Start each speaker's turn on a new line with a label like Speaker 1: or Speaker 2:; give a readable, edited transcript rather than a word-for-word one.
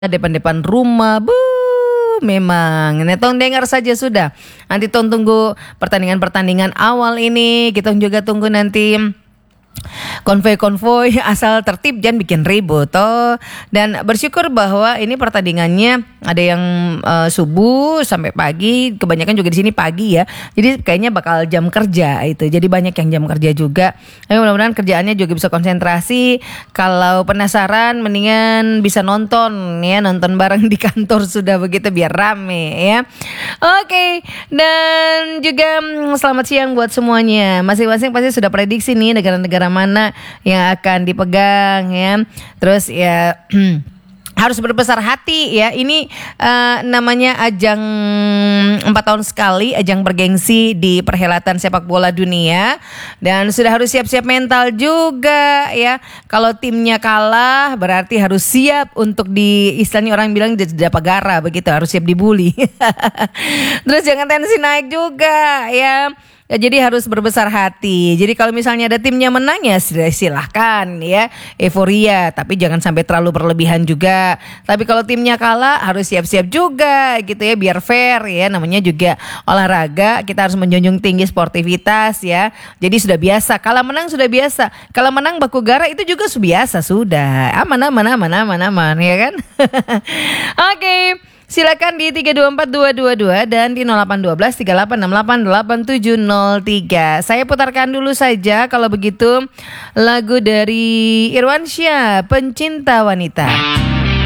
Speaker 1: depan-depan rumah. Memang tong dengar saja sudah. Nanti tong tunggu pertandingan-pertandingan awal ini. Kita juga tunggu nanti konvoi asal tertib, jangan bikin ribut toh. Dan bersyukur bahwa ini pertandingannya ada yang subuh sampai pagi, kebanyakan juga di sini pagi ya. Jadi kayaknya bakal jam kerja itu. Jadi banyak yang jam kerja juga. Mudah-mudahan kerjaannya juga bisa konsentrasi. Kalau penasaran mendingan bisa nonton ya, nonton bareng di kantor sudah begitu biar rame ya. Oke, dan juga selamat siang buat semuanya. Masing-masing pasti sudah prediksi nih negara-negara mana yang akan dipegang ya. Terus ya harus berbesar hati ya. Ini namanya ajang 4 tahun sekali, ajang bergengsi di perhelatan sepak bola dunia. Dan sudah harus siap-siap mental juga ya. Kalau timnya kalah berarti harus siap untuk istilahnya orang bilang jadi pagara begitu, harus siap dibully. Terus jangan tensi naik juga ya. Jadi harus berbesar hati. Jadi kalau misalnya ada timnya menang ya silahkan ya, euforia. Tapi jangan sampai terlalu berlebihan juga. Tapi kalau timnya kalah harus siap-siap juga gitu ya, biar fair ya. Namanya juga olahraga, kita harus menjunjung tinggi sportivitas ya. Jadi sudah biasa, kalah menang sudah biasa. Kalau menang baku gara itu juga biasa sudah. Aman ya kan. Oke. Silakan di 324222 dan di 0812 38688703. Saya putarkan dulu saja kalau begitu lagu dari Irwansyah, Pencinta Wanita.